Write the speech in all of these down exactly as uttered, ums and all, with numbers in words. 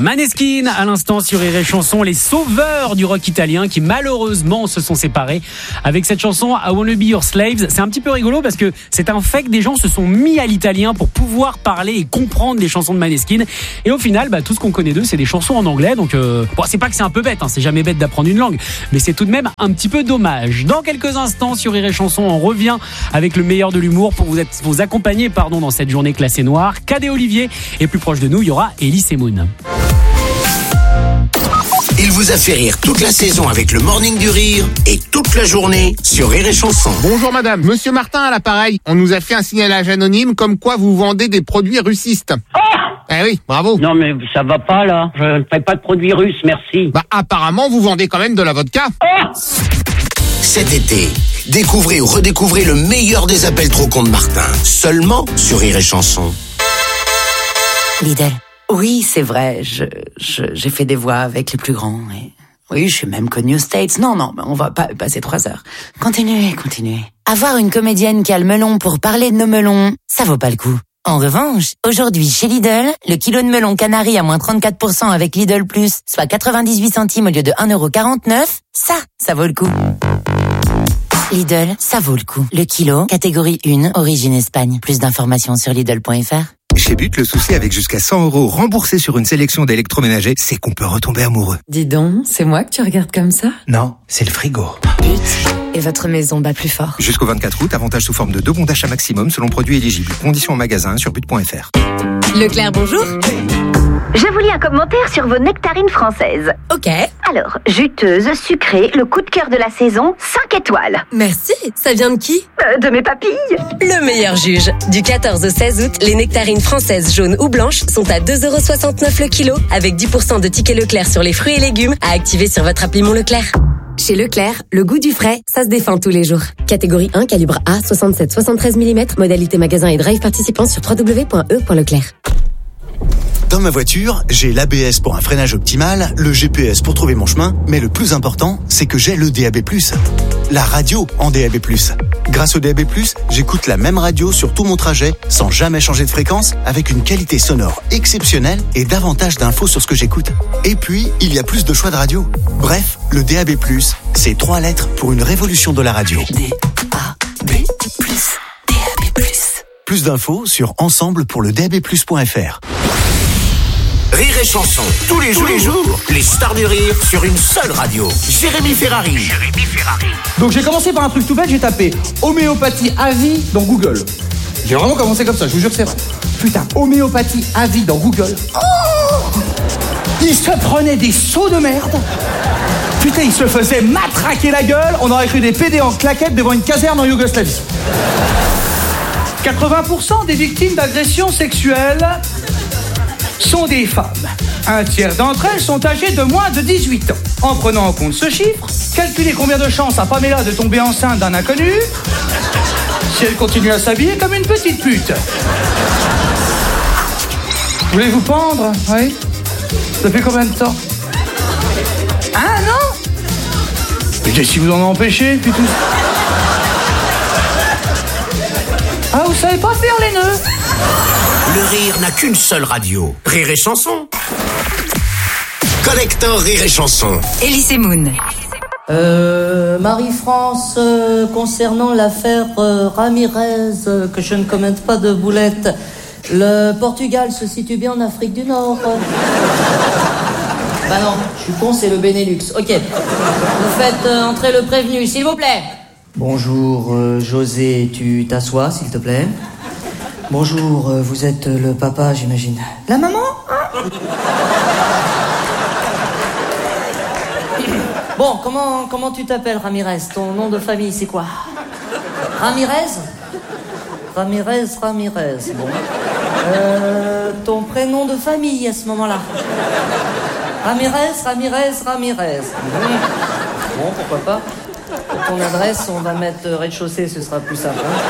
Maneskin, à l'instant sur Rire et Chanson, les sauveurs du rock italien qui malheureusement se sont séparés avec cette chanson I Wanna Be Your Slaves. C'est un petit peu rigolo parce que c'est un fait que des gens se sont mis à l'italien pour pouvoir parler et comprendre les chansons de Maneskin. Et au final, bah, tout ce qu'on connaît d'eux, c'est des chansons en anglais. Donc, euh, bon, c'est pas que c'est un peu bête, hein, c'est jamais bête d'apprendre une langue, mais c'est tout de même un petit peu dommage. Dans quelques instants sur Rire et Chanson, on revient avec le meilleur de l'humour pour vous, être, vous accompagner pardon, dans cette journée classée noire. Cadet Olivier, et plus proche de nous, il y aura Elise et Moon. Il vous a fait rire toute la saison avec le Morning du Rire et toute la journée sur Rire et Chanson. Bonjour madame, monsieur Martin à l'appareil. On nous a fait un signalage anonyme comme quoi vous vendez des produits russistes. Oh eh oui, bravo. Non mais ça va pas là, je ne fais pas de produits russes, merci. Bah apparemment vous vendez quand même de la vodka. Oh Cet été, découvrez ou redécouvrez le meilleur des appels trop cons de Martin, seulement sur Rire et Chanson. Lidl. Oui, c'est vrai, je, je, j'ai fait des voix avec les plus grands. Et... oui, je suis même connue aux States. Non, non, on va pas passer trois heures. Continuez, continuez. Avoir une comédienne qui a le melon pour parler de nos melons, ça vaut pas le coup. En revanche, aujourd'hui, chez Lidl, le kilo de melon canari à moins trente-quatre pour cent avec Lidl Plus, soit quatre-vingt-dix-huit centimes au lieu de un euro quarante-neuf, ça, ça vaut le coup. Lidl, ça vaut le coup. Le kilo, catégorie un, origine Espagne. Plus d'informations sur Lidl point F R. Chez But, le souci avec jusqu'à cent euros remboursés sur une sélection d'électroménagers, c'est qu'on peut retomber amoureux. Dis donc, c'est moi que tu regardes comme ça ? Non, c'est le frigo. But, et votre maison bat plus fort. Jusqu'au vingt-quatre août, avantage sous forme de deux bons d'achat maximum selon produit éligible. Conditions en magasin sur but point F R. Leclerc, bonjour. Je vous lis un commentaire sur vos nectarines françaises. Ok. Alors, juteuse, sucrée, le coup de cœur de la saison, cinq étoiles. Merci. Ça vient de qui ? euh, De mes papilles. Le meilleur juge. Du quatorze au seize août, les nectarines françaises jaunes ou blanches sont à deux euros soixante-neuf le kilo, avec dix pour cent de tickets Leclerc sur les fruits et légumes à activer sur votre appli Mon Leclerc. Chez Leclerc, le goût du frais, ça se défend tous les jours. Catégorie un, calibre A, soixante-sept soixante-treize millimètres, modalité magasin et drive participant sur w w w point e point leclerc. Dans ma voiture, j'ai l'A B S pour un freinage optimal, le G P S pour trouver mon chemin, mais le plus important, c'est que j'ai le D A B plus. La radio en D A B plus. Grâce au D A B plus, j'écoute la même radio sur tout mon trajet, sans jamais changer de fréquence, avec une qualité sonore exceptionnelle et davantage d'infos sur ce que j'écoute. Et puis, il y a plus de choix de radio. Bref, le D A B plus, c'est trois lettres pour une révolution de la radio. D A B plus, D A B plus. Plus d'infos sur ensemble pour le D A B plus point F R. Rire et Chanson, tous les jours, tous les jours, les stars du rire sur une seule radio. Jérémy Ferrari. Jérémy Ferrari. Donc j'ai commencé par un truc tout bête, j'ai tapé homéopathie à vie dans Google. J'ai vraiment commencé comme ça, je vous jure que c'est vrai. Putain, homéopathie à vie dans Google. Oh, il se prenait des sauts de merde. Putain, il se faisait matraquer la gueule. On aurait cru des pédés en claquettes devant une caserne en Yougoslavie. quatre-vingts pour cent des victimes d'agressions sexuelles sont des femmes. Un tiers d'entre elles sont âgées de moins de dix-huit ans. En prenant en compte ce chiffre, calculez combien de chances a Pamela de tomber enceinte d'un inconnu si elle continue à s'habiller comme une petite pute. Voulez-vous pendre ? Oui. Depuis combien de temps ? Un an ? Mais si vous en empêchez, puis tout. Ah, vous savez pas faire les nœuds ? Le rire n'a qu'une seule radio. Rire et Chanson. Collector Rire et Chanson. Elise et Moon. Euh, Marie-France, euh, concernant l'affaire euh, Ramirez, euh, que je ne commente pas de boulette, le Portugal se situe bien en Afrique du Nord. Bah non, je suis con, c'est le Benelux. Ok. Vous faites euh, entrer le prévenu, s'il vous plaît. Bonjour, euh, José, tu t'assois, s'il te plaît. Bonjour, euh, vous êtes euh, le papa, j'imagine. La maman hein? Bon, comment, comment tu t'appelles, Ramirez? Ton nom de famille, c'est quoi? Ramirez? Ramirez, Ramirez, bon. Euh, ton prénom de famille, à ce moment-là? Ramirez, Ramirez, Ramirez. Mmh. Bon, pourquoi pas. Pour ton adresse, on va mettre rez-de-chaussée, ce sera plus simple. Hein.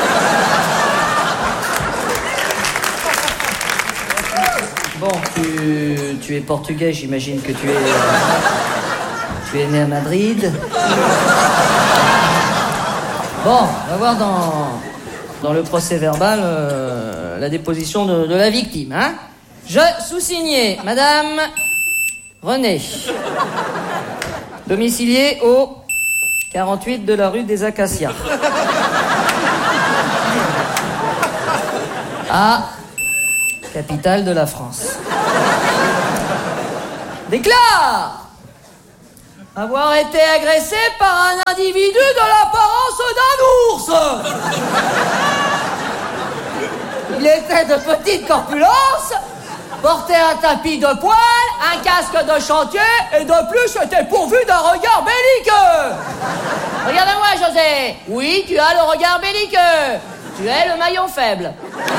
Bon, tu, tu es portugais, j'imagine que tu es... Euh, tu es né à Madrid. Bon, on va voir dans, dans le procès verbal euh, la déposition de, de la victime, hein. Je sous-signais, madame René. Domicilié au quarante-huit de la rue des Acacias. Ah, capitale de la France. Déclare avoir été agressé par un individu de l'apparence d'un ours. Il était de petite corpulence, portait un tapis de poil, un casque de chantier et de plus était pourvu d'un regard belliqueux. Regarde-moi, José. Oui, tu as le regard belliqueux. Tu es le maillon faible.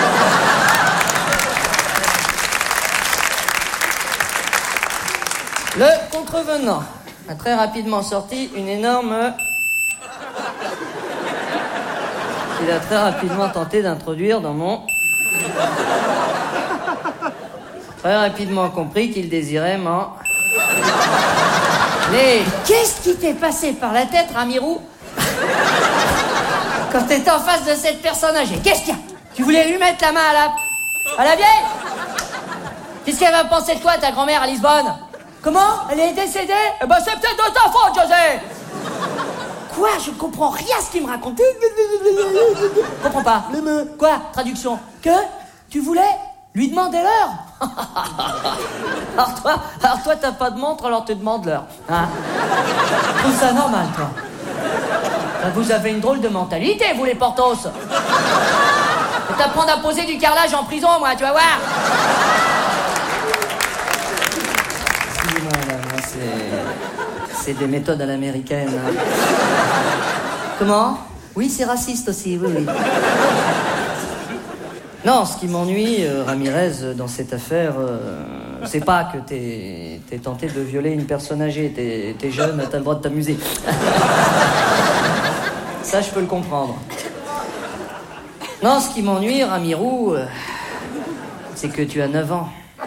Le contrevenant a très rapidement sorti une énorme... qu'il a très rapidement tenté d'introduire dans mon... Très rapidement compris qu'il désirait m'en... Mais qu'est-ce qui t'est passé par la tête, Ramirou, quand t'étais en face de cette personne âgée? Qu'est-ce qu'il y a? Tu voulais lui mettre la main à la... à la vieille? Qu'est-ce qu'elle va penser de toi, ta grand-mère, à Lisbonne? Comment? Elle est décédée? Eh ben c'est peut-être de ta faute, José. Quoi? Je comprends rien à ce qu'il me raconte. Je comprends pas. Quoi? Traduction. Que? Tu voulais lui demander l'heure? Alors toi, alors toi t'as pas de montre, alors tu demandes l'heure. Hein? Je trouve ça normal, toi. Vous avez une drôle de mentalité, vous les Portos. Je vais t'apprendre à poser du carrelage en prison, moi, tu vas voir. C'est des méthodes à l'américaine. Hein. Comment? Oui, c'est raciste aussi, oui, oui. Non, ce qui m'ennuie, euh, Ramirez, dans cette affaire, euh, c'est pas que t'es, t'es tenté de violer une personne âgée. T'es, t'es jeune, t'as le droit de t'amuser. Ça, je peux le comprendre. Non, ce qui m'ennuie, Ramirou, euh, c'est que tu as neuf ans.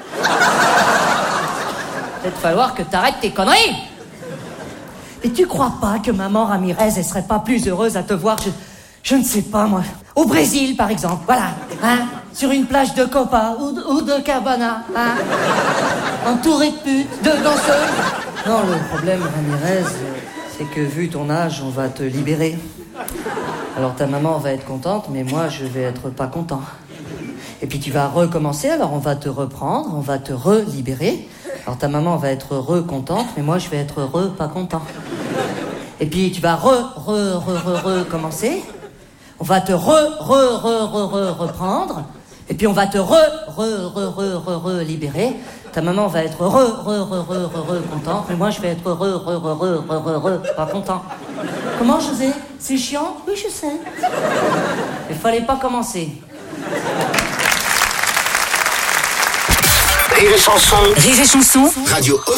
Peut-être falloir que t'arrêtes tes conneries. Et tu crois pas que maman Ramirez, elle serait pas plus heureuse à te voir, je, je ne sais pas moi, au Brésil par exemple, voilà, hein, sur une plage de Copa ou de, ou de Cabana, hein, entourée de putes, de danseuses. Non, le problème, Ramirez, c'est que vu ton âge, on va te libérer. Alors ta maman va être contente, mais moi je vais être pas content. Et puis tu vas recommencer, alors on va te reprendre, on va te relibérer. Alors ta maman va être re-contente, mais moi je vais être re pas content. Et puis tu vas re, re, re, re, recommencer. On va te re, re, re, re, re, reprendre. Et puis on va te re, re, re, re, re, re, libérer. Ta maman va être re, re, re, re, re, re, contente, mais moi je vais être re, re, re, re, re, re, re, pas content. Comment, José? C'est chiant? Oui, je sais. Il fallait pas commencer. Rire et chanson. Rire et chanson. Radio